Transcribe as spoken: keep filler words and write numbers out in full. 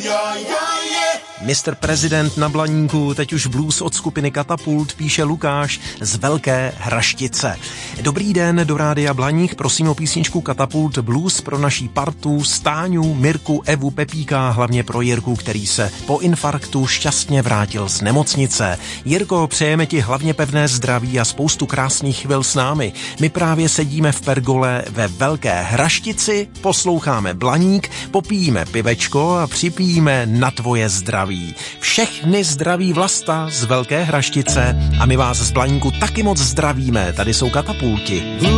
mister Prezident na Blaníku, teď už blues od skupiny Katapult, píše Lukáš z Velké Hraštice. Dobrý den do Rádia Blaník, prosím o písničku Katapult blues pro naší partu, Stáňu, Mirku, Evu, Pepíka, hlavně pro Jirku, který se po infarktu šťastně vrátil z nemocnice. Jirko, přejeme ti hlavně pevné zdraví a spoustu krásných chvil s námi. My právě sedíme v pergole ve Velké Hraštici, posloucháme Blaník, popijíme pivečko a připijíme na tvoje zdraví. Všechny zdraví Vlasta z Velké Hraštice a my vás z Blaníku taky moc zdravíme. Tady jsou Katapulti.